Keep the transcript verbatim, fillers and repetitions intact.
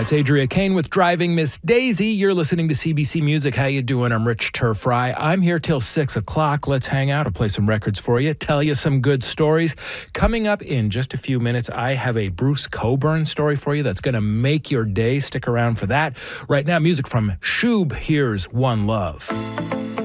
That's Adria Kane with Driving Miss Daisy. You're listening to C B C Music. How you doing? I'm Rich Turfry. I'm here till six o'clock. Let's hang out. I'll play some records for you, tell you some good stories. Coming up in just a few minutes, I have a Bruce Cockburn story for you that's going to make your day. Stick around for that. Right now, music from Shub. Here's One Love.